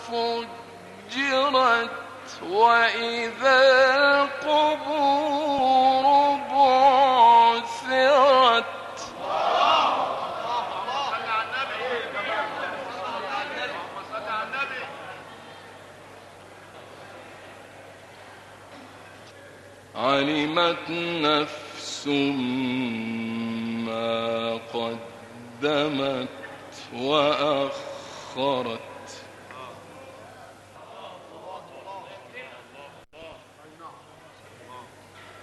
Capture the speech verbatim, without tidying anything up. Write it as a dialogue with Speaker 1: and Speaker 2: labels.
Speaker 1: فجرت وإذا القبور بعثرت علمت نفس ما قدمت وأخرت